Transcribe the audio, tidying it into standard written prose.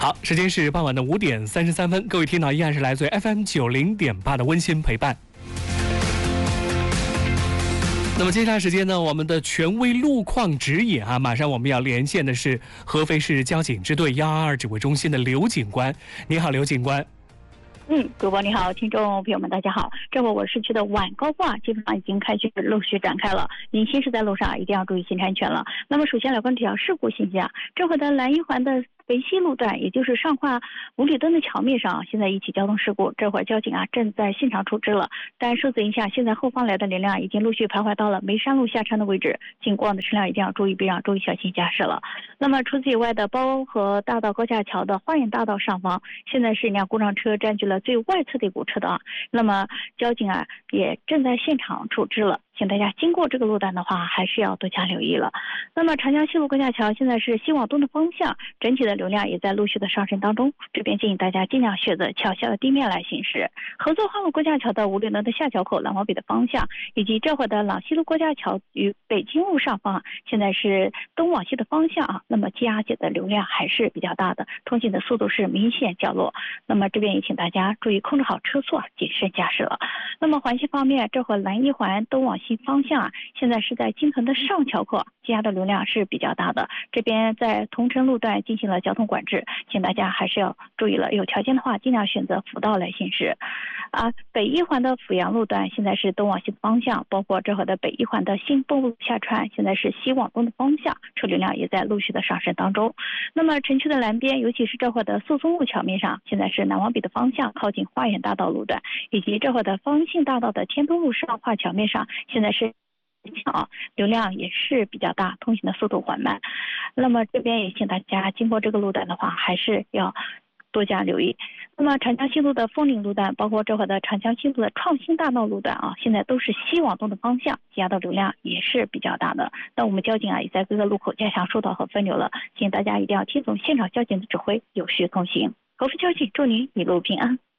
好，时间是傍晚的5点33分，各位听到依然是来自于 FM 90.8的温馨陪伴。那么接下来时间呢，我们的权威路况指引马上我们要连线的是合肥市交警支队122指挥中心的刘警官。你好，刘警官。 主播你好，听众朋友们大家好。这会我市区的晚高峰基本上已经开始陆续展开了，您行驶在路上一定要注意行车安全了。那么首先来关注一条事故信息这会的南一环的北西路段，也就是上跨五里墩的桥面上，现在一起交通事故，这会儿交警正在现场处置了。但受此影响，现在后方来的流量已经陆续徘徊到了梅山路下穿的位置，经过的车辆一定要注意避让，注意小心驾驶了。那么除此以外的包河大道高架桥的花园大道上方，现在是一辆故障车占据了最外侧的一股车道那么交警也正在现场处置了。请大家经过这个路段的话，还是要多加留意了。那么长江西路高架桥现在是西往东的方向，整体的流量也在陆续的上升当中。这边建议大家尽量选择桥下的地面来行驶。合作花路高架桥的五里墩的下桥口南往北的方向，以及这会的朗西路高架桥与北京路上方现在是东往西的方向那么GR解的流量还是比较大的，通行的速度是明显较弱。那么这边也请大家注意控制好车速谨慎驾驶了。那么环西方面，这会南一环东往西方向现在是在京屯的上桥口GR的流量是比较大的，这边在同城路段进行了交通管制，请大家还是要注意了，有条件的话尽量选择辅道来行驶。北一环的阜阳路段现在是东往西的方向，包括这会的北一环的新蚌埠路下穿现在是西往东的方向，车流量也在陆续的上升当中。那么城区的南边，尤其是这会的宿松路桥面上，现在是南往北的方向，靠近花园大道路段，以及这会的方信大道的天东路上跨桥面上，现在是流量也是比较大，通行的速度缓慢。那么这边也请大家经过这个路段的话，还是要多加留意。那么长江西路的枫林路段，包括这会的长江西路的创新大道路段现在都是西往东的方向，GR的流量也是比较大的。那我们交警也在各个路口加强疏导和分流了，请大家一定要听从现场交警的指挥，有序通行。合肥交警祝您一路平安。